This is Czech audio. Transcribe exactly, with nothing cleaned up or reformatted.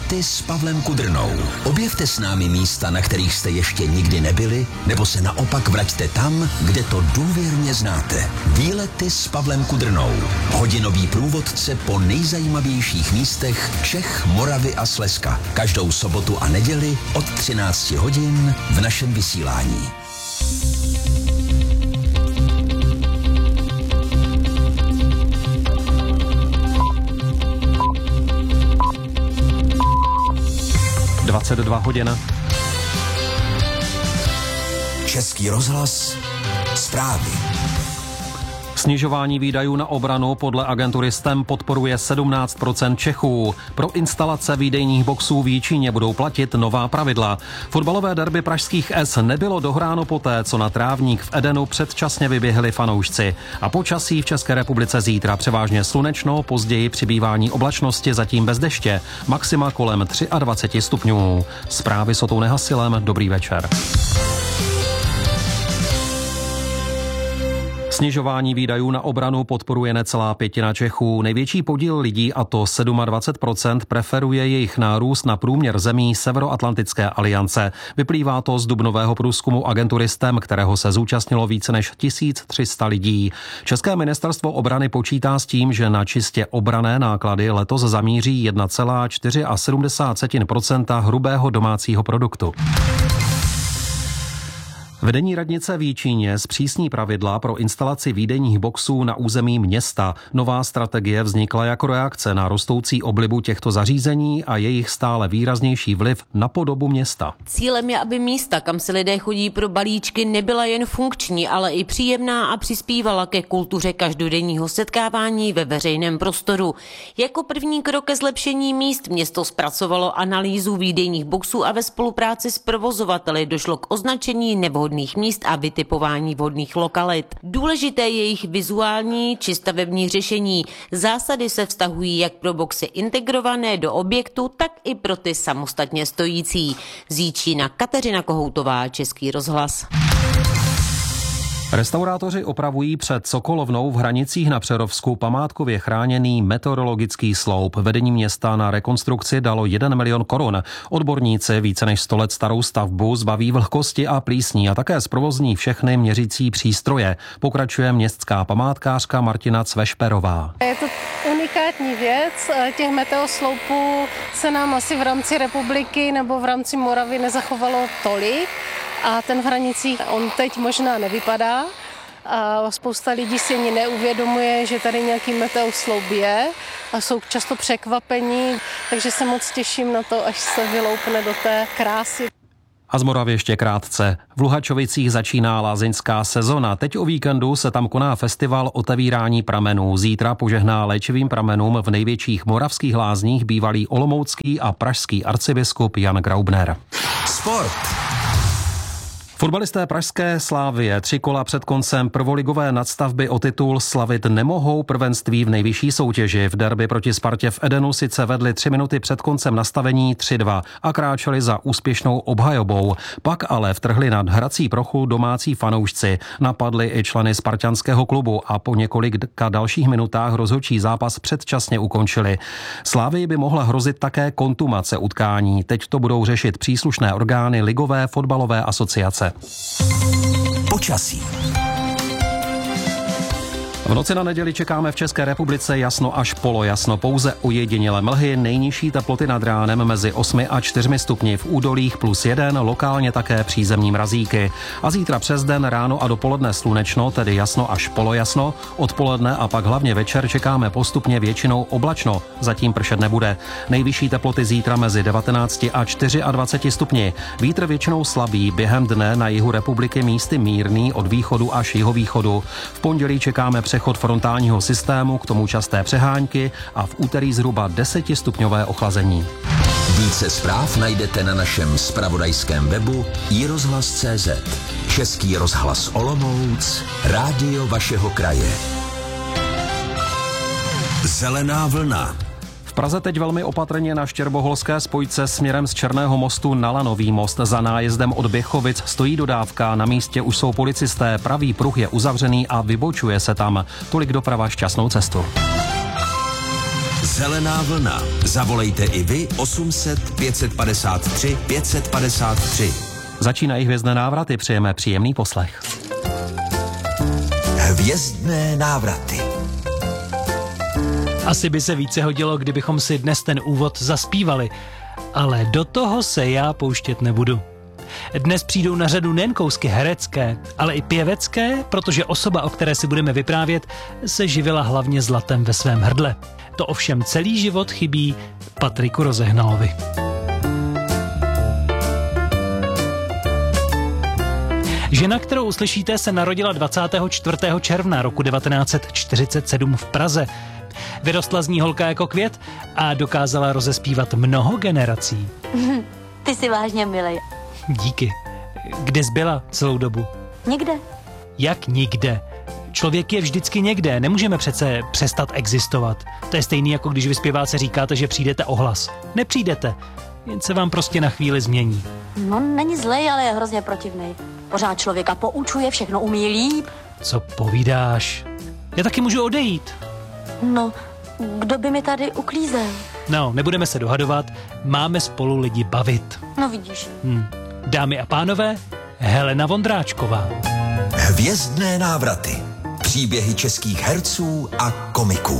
Výlety s Pavlem Kudrnou. Objevte s námi místa, na kterých jste ještě nikdy nebyli, nebo se naopak vraťte tam, kde to důvěrně znáte. Výlety s Pavlem Kudrnou. Hodinový průvodce po nejzajímavějších místech Čech, Moravy a Slezska. Každou sobotu a neděli od třinácti hodin v našem vysílání. dvacet dva hodin. Český rozhlas, zprávy. Snižování výdajů na obranu podle agentury S T E M podporuje sedmnáct procent Čechů. Pro instalace výdejních boxů v Jičíně budou platit nová pravidla. Fotbalové derby pražských S nebylo dohráno poté, co na trávník v Edenu předčasně vyběhli fanoušci. A počasí v České republice zítra převážně slunečno, později přibývání oblačnosti, zatím bez deště. Maxima kolem dvacet tři stupňů. Zprávy s Otou Nehasilem, dobrý večer. Snižování výdajů na obranu podporuje necelá pětina Čechů. Největší podíl lidí, a to dvacet sedm procent, preferuje jejich nárůst na průměr zemí Severoatlantické aliance. Vyplývá to z dubnového průzkumu agentury S T E M, kterého se zúčastnilo více než tisíc tři sta lidí. České ministerstvo obrany počítá s tím, že na čistě obranné náklady letos zamíří jedna celá sedmdesát čtyři procenta hrubého domácího produktu. Vedení radnice v Jičíně zpřísní pravidla pro instalaci výdejních boxů na území města. Nová strategie vznikla jako reakce na rostoucí oblibu těchto zařízení a jejich stále výraznější vliv na podobu města. Cílem je, aby místa, kam si lidé chodí pro balíčky, nebyla jen funkční, ale i příjemná a přispívala ke kultuře každodenního setkávání ve veřejném prostoru. Jako první krok ke zlepšení míst město zpracovalo analýzu výdejních boxů a ve spolupráci s provozovateli došlo k označení nevhodných míst a vytipování vhodných lokalit. Důležité je jejich vizuální či stavební řešení. Zásady se vztahují jak pro boxy integrované do objektu, tak i pro ty samostatně stojící. Z Jičína Kateřina Kohoutová, Český rozhlas. Restaurátoři opravují před Sokolovnou v Hranicích na Přerovsku památkově chráněný meteorologický sloup. Vedení města na rekonstrukci dalo jeden milion korun. Odborníci více než sto let starou stavbu zbaví vlhkosti a plísní a také zprovozní všechny měřící přístroje. Pokračuje městská památkářka Martina Cvešperová. Je to unikátní věc. Těch meteosloupů se nám asi v rámci republiky nebo v rámci Moravy nezachovalo tolik. A ten v Hranicích, on teď možná nevypadá a spousta lidí si ani neuvědomuje, že tady nějaký meteosloup je a jsou často překvapení, takže se moc těším na to, až se vyloupne do té krásy. A z Moravy ještě krátce. V Luhačovicích začíná lázeňská sezona. Teď o víkendu se tam koná festival otevírání pramenů. Zítra požehná léčivým pramenům v největších moravských lázních bývalý olomoucký a pražský arcibiskup Jan Graubner. Sport. Fotbalisté pražské Slavie tři kola před koncem prvoligové nadstavby o titul slavit nemohou prvenství v nejvyšší soutěži. V derby proti Spartě v Edenu sice vedli tři minuty před koncem nastavení tři dva a kráčeli za úspěšnou obhajobou. Pak ale vtrhli nad hrací plochu domácí fanoušci. Napadli i členy spartanského klubu a po několika dalších minutách rozhodčí zápas předčasně ukončili. Slavii by mohla hrozit také kontumace utkání. Teď to budou řešit příslušné orgány Ligové fotbalové asociace. Počasí. V noci na neděli čekáme v České republice jasno až polojasno, pouze ojedinělé mlhy, nejnižší teploty nad ránem mezi osmi a čtyřmi stupni, v údolích plus jeden, lokálně také přízemní mrazíky. A zítra přes den, ráno a dopoledne slunečno, tedy jasno až polojasno, odpoledne a pak hlavně večer čekáme postupně většinou oblačno, zatím pršet nebude. Nejvyšší teploty zítra mezi devatenácti a dvaceti čtyřmi stupni. Vítr většinou slabý, během dne na jihu republiky místy mírný od východu až jihovýchodu. V pondělí čekáme přechod frontálního systému, k tomu časté přehánky a v úterý zhruba desetistupňové ochlazení. Více zpráv najdete na našem zpravodajském webu i rozhlas tečka cé zet. Český rozhlas Olomouc, rádio vašeho kraje. Zelená vlna. V Praze teď velmi opatrně na štěrboholské spojce směrem z Černého mostu na Lanový most. Za nájezdem od Běchovic stojí dodávka, na místě už jsou policisté, pravý pruh je uzavřený a vybočuje se tam. Tolik doprava, šťastnou cestu. Zelená vlna. Zavolejte i vy osm set pět set padesát tři pět set padesát tři. Začínají hvězdné návraty, přejeme příjemný poslech. Hvězdné návraty. Asi by se více hodilo, kdybychom si dnes ten úvod zaspívali, ale do toho se já pouštět nebudu. Dnes přijdou na řadu nejen kousky herecké, ale i pěvecké, protože osoba, o které si budeme vyprávět, se živila hlavně zlatem ve svém hrdle. To ovšem celý život chybí Patriku Rozehnalovi. Žena, kterou uslyšíte, se narodila dvacátého čtvrtého června roku devatenáct set čtyřicet sedm v Praze. Vyrostla z ní holka jako květ a dokázala rozespívat mnoho generací. Ty jsi vážně milej. Díky. Kde jsi byla celou dobu? Nikde. Jak nikde? Člověk je vždycky někde, nemůžeme přece přestat existovat. To je stejný, jako když vy zpěváce říkáte, že přijdete o hlas. Nepřijdete, jen se vám prostě na chvíli změní. No, není zlej, ale je hrozně protivnej. Pořád člověka poučuje, všechno umí líp. Co povídáš? Já taky můžu odejít. No, kdo by mi tady uklízel? No, nebudeme se dohadovat, máme spolu lidi bavit. No vidíš. Hm. Dámy a pánové, Helena Vondráčková. Hvězdné návraty. Příběhy českých herců a komiků.